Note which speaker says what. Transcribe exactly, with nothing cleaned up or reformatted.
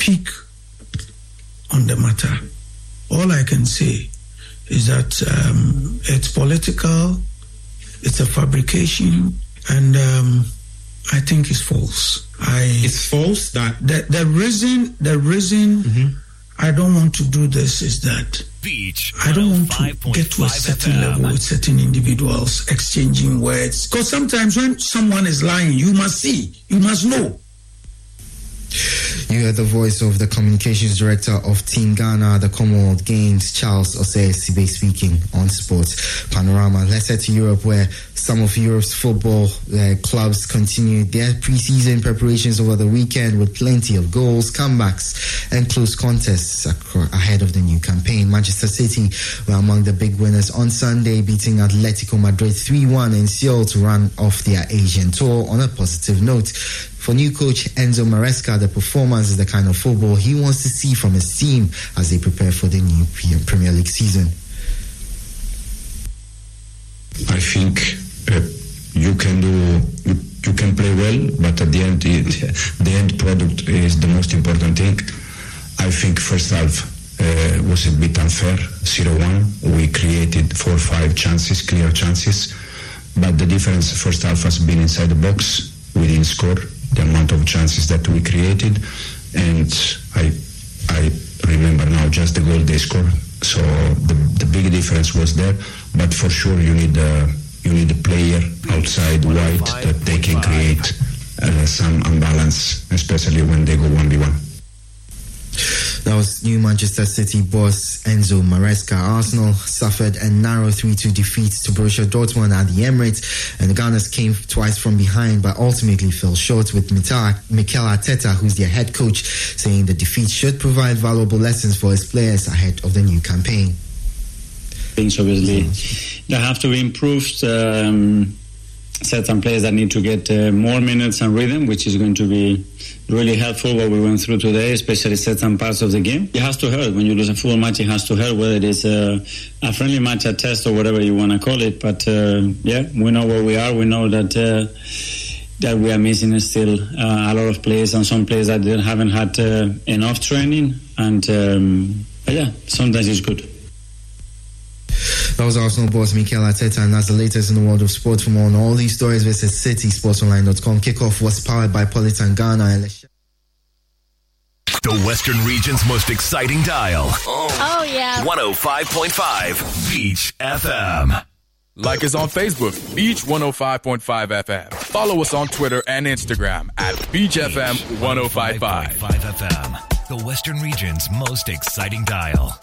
Speaker 1: speak on the matter. All I can say is that um, it's political, it's a fabrication, and um, I think it's false. I,
Speaker 2: it's false that
Speaker 1: the, the reason the reason mm-hmm. I don't want to do this is that
Speaker 3: Beach
Speaker 1: I don't want to get to a certain F M. Level with certain individuals exchanging words. Because sometimes when someone is lying, you must see, you must know.
Speaker 4: You heard the voice of the communications director of Team Ghana, the Commonwealth Games, Charles Osei-Sibe, speaking on Sports Panorama. Let's head to Europe, where some of Europe's football uh, clubs continued their pre-season preparations over the weekend with plenty of goals, comebacks, and close contests ahead of the new campaign. Manchester City were among the big winners on Sunday, beating Atletico Madrid three one in Seoul to run off their Asian tour on a positive note. For new coach Enzo Maresca, the performance is the kind of football he wants to see from his team as they prepare for the new Premier League season.
Speaker 5: I think uh, you can do, you, you can play well, but at the end, it, the end product is the most important thing. I think first half uh, was a bit unfair, zero one. We created four or five chances, clear chances, but the difference first half has been inside the box. We didn't score the amount of chances that we created, and I I remember now just the goal they scored. So the the big difference was there, but for sure you need a you need a player outside wide that they can create uh, some imbalance, especially when they go one v one.
Speaker 4: That was new Manchester City boss Enzo Maresca. Arsenal suffered a narrow three two defeat to Borussia Dortmund at the Emirates, and the Gunners came twice from behind but ultimately fell short, with Mikel Arteta, who's their head coach, saying the defeat should provide valuable lessons for his players ahead of the new campaign.
Speaker 6: Things obviously that have to be improved. Um, certain players that need to get uh, more minutes and rhythm, which is going to be really helpful what we went through today, especially certain parts of the game. It has to hurt. When you lose a football match, it has to hurt, whether it is a, a friendly match, a test, or whatever you want to call it. But uh, yeah, we know where we are. We know that uh, that we are missing still uh, a lot of players, and some players that haven't had uh, enough training. And um, but yeah, sometimes it's good.
Speaker 4: That was Arsenal boss Mikel Arteta, and that's the latest in the world of sport. For more on all these stories, visit city sports online dot com. Kickoff was powered by Politan Ghana. And
Speaker 3: the Western region's most exciting dial.
Speaker 7: Oh, oh yeah.
Speaker 3: one oh five point five Beach F M.
Speaker 8: Like us on Facebook, Beach one oh five point five F M. Follow us on Twitter and Instagram at Beach F M one oh five point five.
Speaker 3: F M. The Western region's most exciting dial.